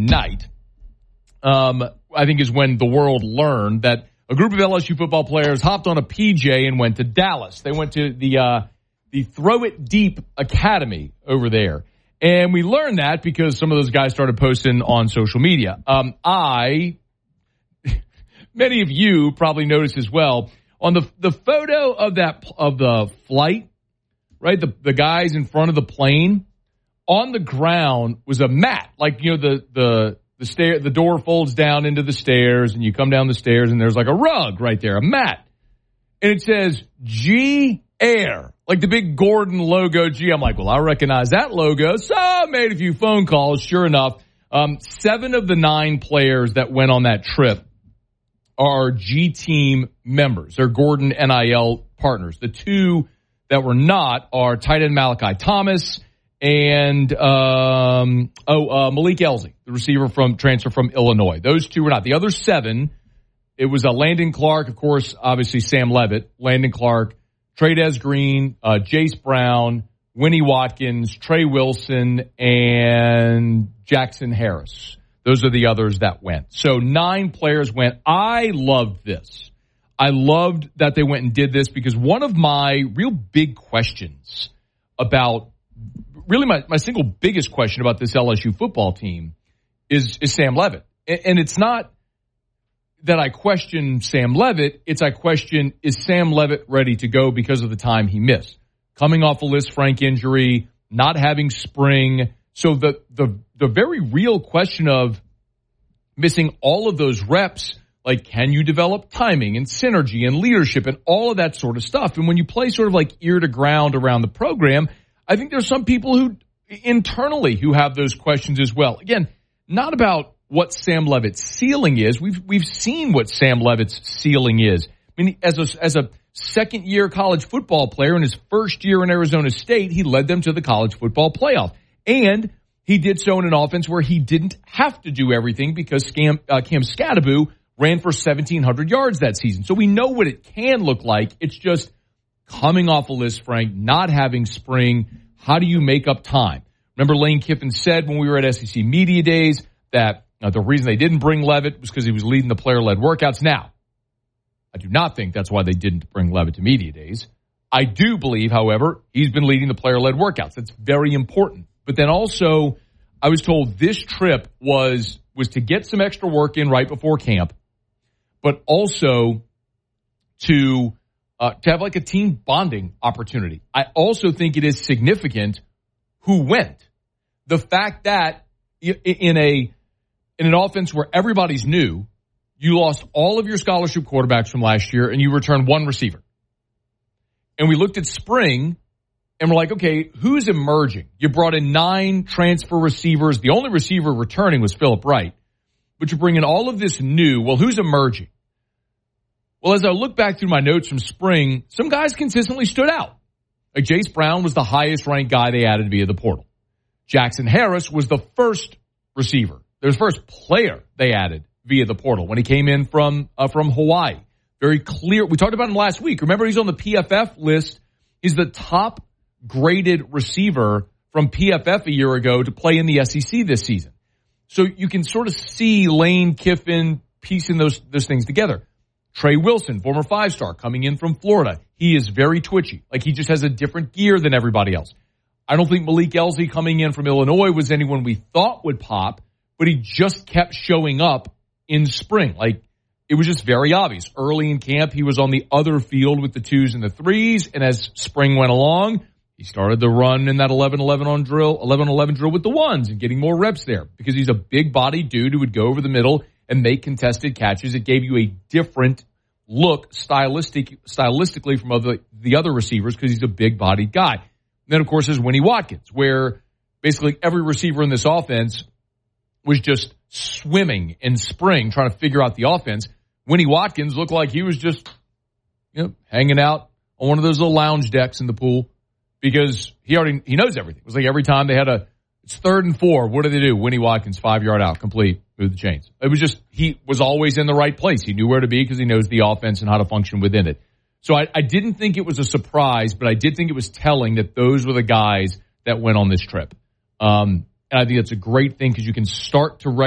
night, I think is when the world learned that a group of LSU football players hopped on a PJ and went to Dallas. They went to the Throw It Deep Academy over there. And we learned that because some of those guys started posting on social media. Many of you probably noticed as well, on the photo of the flight, right? The guys in front of the plane, on the ground was a mat. Like, you know, the door folds down into the stairs and you come down the stairs and there's like a rug right there, a mat. And it says G Air, like the big Gordon logo G. I'm like, well, I recognize that logo. So I made a few phone calls. Sure enough, 7 of the 9 players that went on that trip are G Team members. They're Gordon NIL partners. The 2 that were not are tight end Malachi Thomas and Malik Elzy, the receiver transfer from Illinois. Those 2 were not. The other 7, it was Landon Clark, of course, obviously Sam Levitt, Landon Clark, Trey'Dez Green, Jace Brown, Winnie Watkins, Trey Wilson, and Jackson Harris. Those are the others that went. So 9 players went. I loved this. I loved that they went and did this because one of my real big questions about, really my single biggest question about this LSU football team is Sam Levitt. And it's not that I question Sam Levitt, it's I question, is Sam Levitt ready to go because of the time he missed? Coming off a Liz Frank injury, not having spring. So the very real question of missing all of those reps, like can you develop timing and synergy and leadership and all of that sort of stuff? And when you play sort of like ear to ground around the program, I think there's some people who internally who have those questions as well. Again, not about what Sam Levitt's ceiling is. We've seen what Sam Levitt's ceiling is. I mean, as a second year college football player in his first year in Arizona State, he led them to the college football playoff. And he did so in an offense where he didn't have to do everything because Cam Skattebo ran for 1,700 yards that season. So we know what it can look like. It's just coming off of Liz Frank, not having spring. How do you make up time? Remember Lane Kiffin said when we were at SEC Media Days that the reason they didn't bring Levitt was because he was leading the player-led workouts. Now, I do not think that's why they didn't bring Levitt to Media Days. I do believe, however, he's been leading the player-led workouts. That's very important. But then also, I was told this trip was to get some extra work in right before camp, but also to have like a team bonding opportunity. I also think it is significant who went. The fact that in an offense where everybody's new, you lost all of your scholarship quarterbacks from last year and you returned 1 receiver. And we looked at spring and we're like, okay, who's emerging? You brought in 9 transfer receivers. The only receiver returning was Phillip Wright. But you're bringing all of this new. Well, who's emerging? Well, as I look back through my notes from spring, some guys consistently stood out. Like Jace Brown was the highest ranked guy they added via the portal. Jackson Harris was the first receiver. There's first player they added via the portal when he came in from Hawaii. Very clear. We talked about him last week. Remember, he's on the PFF list. He's the top graded receiver from PFF a year ago to play in the SEC this season. So you can sort of see Lane Kiffin piecing those things together. Trey Wilson, former 5-star, coming in from Florida. He is very twitchy. Like he just has a different gear than everybody else. I don't think Malik Elzy coming in from Illinois was anyone we thought would pop, but he just kept showing up in spring. Like, it was just very obvious. Early in camp, he was on the other field with the 2s and the 3s, and as spring went along, he started the run in that 11-11 drill with the 1s and getting more reps there because he's a big-bodied dude who would go over the middle and make contested catches. It gave you a different look stylistically from the other receivers because he's a big-bodied guy. And then, of course, there's Winnie Watkins, where basically every receiver in this offense was just swimming in spring trying to figure out the offense. Winnie Watkins looked like he was just, hanging out on one of those little lounge decks in the pool because he knows everything. It was like every time they had it's 3rd and 4. What do they do? Winnie Watkins, 5-yard out, complete, move the chains. It was just, he was always in the right place. He knew where to be because he knows the offense and how to function within it. So I didn't think it was a surprise, but I did think it was telling that those were the guys that went on this trip. And I think that's a great thing because you can start to